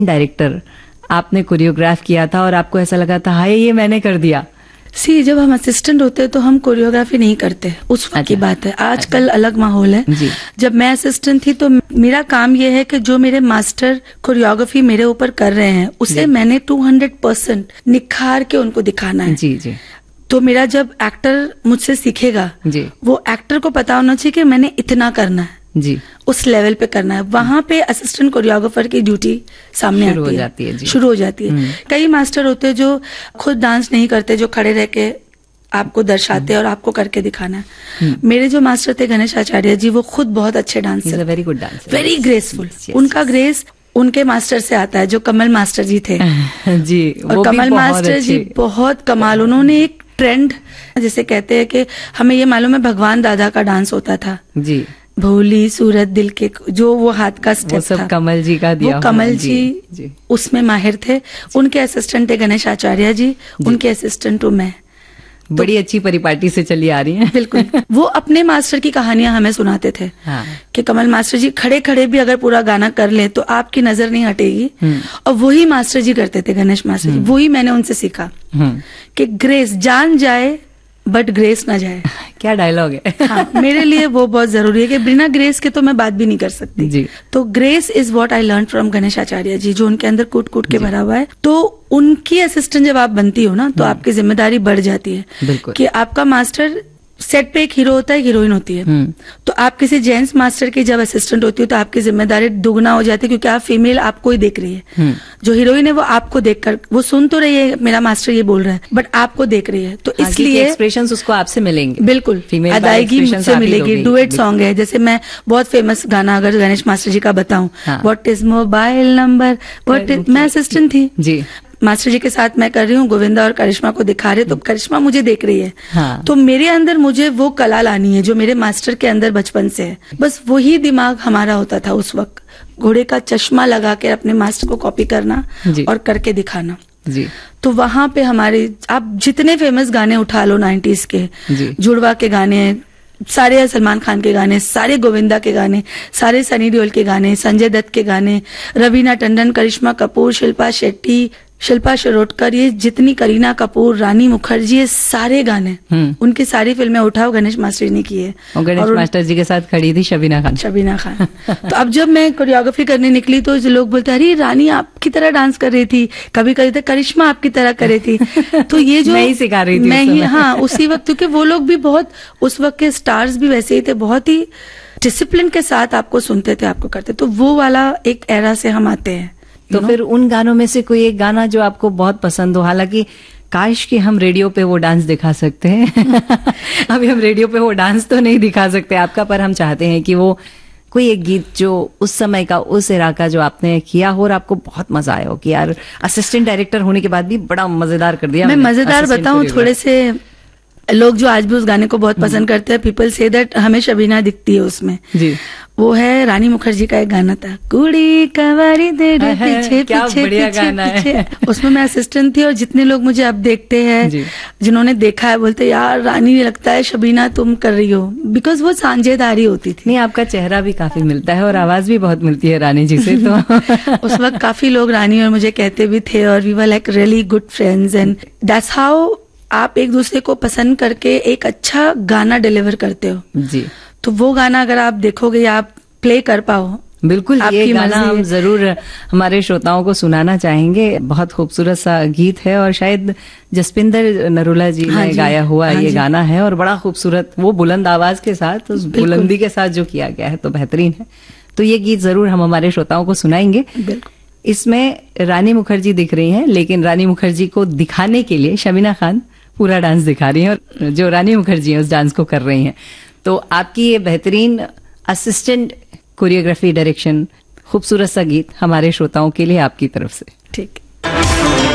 Director आपने choreograph किया था और आपको ऐसा लगा था हाय ये मैंने कर दिया? जब हम असिस्टेंट होते हैं तो हम कोरियोग्राफी नहीं करते, उस वक्त की बात है। आजकल अलग माहौल है। जब मैं असिस्टेंट थी तो मेरा काम ये है कि जो मेरे मास्टर कोरियोग्राफी मेरे ऊपर कर रहे हैं उसे मैंने 200% निखार के उनको दिखाना है। जी। तो मेरा जब एक्टर मुझसे सीखेगा वो एक्टर को पता होना चाहिए कि मैंने इतना करना है जी, उस लेवल पे करना है। वहां पे असिस्टेंट कोरियोग्राफर की ड्यूटी सामने शुरू हो जाती है। कई मास्टर होते हैं जो खुद डांस नहीं करते, जो खड़े रह के आपको दर्शाते हैं और आपको करके दिखाना है। मेरे जो मास्टर थे गणेश आचार्य जी, वो खुद बहुत अच्छे dancer, very good dancer, very graceful. उनका ग्रेस उनके मास्टर से आता है जो कमल मास्टर जी थे जी। और कमल मास्टर जी बहुत कमाल, उन्होंने एक ट्रेंड जिसे कहते हैं कि हमें ये मालूम है भगवान दादा का डांस होता था जी, भोली सूरत दिल के, जो वो हाथ का स्टेप था कमल जी का दिया, वो कमल जी उसमें माहिर थे। उनके असिस्टेंट थे गणेश आचार्य जी, उनके असिस्टेंट हूँ मैं। बड़ी अच्छी परिपाटी से चली आ रही है। बिल्कुल। वो अपने मास्टर की कहानियां हमें सुनाते थे कि कमल मास्टर जी खड़े खड़े भी अगर पूरा गाना कर ले तो आपकी नजर नहीं हटेगी। और वही मास्टर जी करते थे, गणेश मास्टर जी। वही मैंने उनसे सीखा कि ग्रेस जान जाए बट ग्रेस ना जाए। क्या डायलॉग है। हाँ, मेरे लिए वो बहुत जरूरी है कि बिना ग्रेस के तो मैं बात भी नहीं कर सकती जी। तो grace is what I learn from Ganesh Acharya जी, जो उनके अंदर कूट कूट के भरा हुआ है। तो उनकी असिस्टेंट जब आप बनती हो ना तो आपकी जिम्मेदारी बढ़ जाती है कि आपका मास्टर सेट पे एक हीरो होता है, हीरोइन होती है। तो आप किसी जेंट्स मास्टर की जब असिस्टेंट होती हो तो आपकी जिम्मेदारी दुगना हो जाती है, क्योंकि आप फीमेल आपको ही देख रही है। जो हीरोइन है वो आपको देखकर, वो सुन तो रही है मेरा मास्टर ये बोल रहा है, बट आपको देख रही है। तो इसलिए एक्सप्रेशंस उसको आपसे मिलेंगे। बिल्कुल, अदायगी मुझसे मिलेगी। डुएट सॉन्ग है, जैसे मैं बहुत फेमस गाना अगर गणेश मास्टर जी का बताऊं, व्हाट इज मोबाइल नंबर, मैं असिस्टेंट थी जी, मास्टर जी के साथ मैं कर रही हूँ, गोविंदा और करिश्मा को दिखा रहे, तो करिश्मा मुझे देख रही है। तो मेरे अंदर मुझे वो कला लानी है जो मेरे मास्टर के अंदर बचपन से है। बस वही दिमाग हमारा होता था उस वक्त, घोड़े का चश्मा लगा के अपने मास्टर को कॉपी करना और करके दिखाना जी। तो वहां पे हमारे आप जितने फेमस गाने उठा लो 90s के, जुड़वा के गाने, सारे सलमान खान के गाने, सारे गोविंदा के गाने, सारे सनी देओल के गाने, संजय दत्त के गाने, रवीना टंडन, करिश्मा कपूर, शिल्पा शेट्टी, शिल्पा शिरोडकर, ये जितनी, करीना कपूर, रानी मुखर्जी, ये सारे गाने उनकी सारी फिल्में उठाओ गणेश मास्टर जी ने की है। और गणेश मास्टर जी के साथ खड़ी थी शबीना खान। तो अब जब मैं कोरियोग्राफी करने निकली तो लोग बोलते अरे रानी आपकी तरह डांस कर रही थी, कभी कहते करिश्मा आपकी तरह कर रही थी। तो ये जो मैं ही सिखा रही थी, मैं ही, हाँ उसी वक्त, क्योंकि वो लोग भी बहुत, उस वक्त के स्टार्स भी वैसे ही थे, बहुत ही डिसिप्लिन के साथ आपको सुनते थे, आपको करते। तो वो वाला एक एरा से हम आते हैं। तो फिर उन गानों में से कोई एक गाना जो आपको बहुत पसंद हो, हालांकि काश कि हम रेडियो पे वो डांस दिखा सकते हैं। अभी हम रेडियो पे वो डांस तो नहीं दिखा सकते आपका, पर हम चाहते हैं कि वो कोई एक गीत जो उस समय का, उस एरा का, जो आपने किया हो और आपको बहुत मजा आया हो कि यार असिस्टेंट डायरेक्टर होने के बाद भी बड़ा मजेदार कर दिया। मैं मजेदार बताऊं, थोड़े से लोग जो आज भी उस गाने को बहुत पसंद करते हैं, पीपल से दैट हमें शबीना दिखती है उसमें जी। वो है रानी मुखर्जी का एक गाना था, कुड़ी कवारी दे दे पीछे पीछे पीछे। उसमें मैं असिस्टेंट थी और जितने लोग मुझे अब देखते हैं, जिन्होंने देखा है, बोलते यार रानी लगता है शबीना तुम कर रही हो, बिकॉज वो सांझेदारी होती थी। नहीं, आपका चेहरा भी काफी मिलता है और आवाज भी बहुत मिलती है रानी जी से। तो उस वक्त काफी लोग रानी और मुझे कहते भी थे और we were like really good friends, and that's how आप एक दूसरे को पसंद करके एक अच्छा गाना डिलीवर करते हो जी। तो वो गाना अगर आप देखोगे या आप प्ले कर पाओ, बिल्कुल ये गाना हम जरूर हमारे श्रोताओं को सुनाना चाहेंगे। बहुत खूबसूरत सा गीत है और शायद जसपिंदर नरूला जी ने गाया हुआ ये गाना है और बड़ा खूबसूरत, वो बुलंद आवाज के साथ, उस बुलंदी के साथ जो किया गया है तो बेहतरीन है। तो ये गीत जरूर हम हमारे श्रोताओं को सुनाएंगे। इसमें रानी मुखर्जी दिख रही हैं, लेकिन रानी मुखर्जी को दिखाने के लिए शबीना खान पूरा डांस दिखा रही हैं और जो रानी मुखर्जी है उस डांस को कर रही हैं। तो आपकी ये बेहतरीन असिस्टेंट कोरियोग्राफी, डायरेक्शन, खूबसूरत सा गीत हमारे श्रोताओं के लिए आपकी तरफ से। ठीक।